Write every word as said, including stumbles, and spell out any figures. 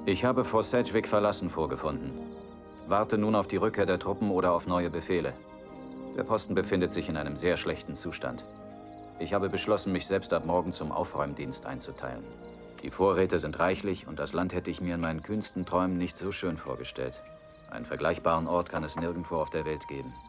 Ich habe Fort Sedgwick verlassen vorgefunden. Warte nun auf die Rückkehr der Truppen oder auf neue Befehle. Der Posten befindet sich in einem sehr schlechten Zustand. Ich habe beschlossen, mich selbst ab morgen zum Aufräumdienst einzuteilen. Die Vorräte sind reichlich und das Land hätte ich mir in meinen kühnsten Träumen nicht so schön vorgestellt. Einen vergleichbaren Ort kann es nirgendwo auf der Welt geben.